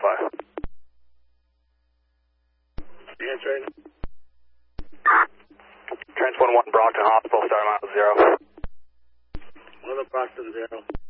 verify. Answering. Trans 1-1 Brockton Hospital, start mile 0. 1 Brockton 0.